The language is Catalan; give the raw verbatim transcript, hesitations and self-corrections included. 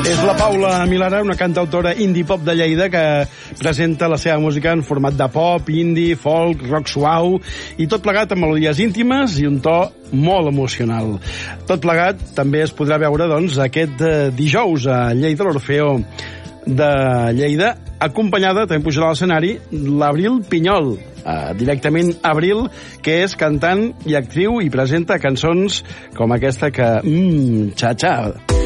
És la Paula Milara, una cantautora indie-pop de Lleida que presenta la seva música en format de pop, indie, folk, rock suau i tot plegat amb melodies íntimes i un to molt emocional. Tot plegat també es podrà veure doncs, aquest eh, dijous a Lleida, l'Orfeó de Lleida, acompanyada, també pujarà a l'escenari, l'Abril Pinyol, eh, directament Abril, que és cantant i actriu i presenta cançons com aquesta que... Mmm, xa-xa.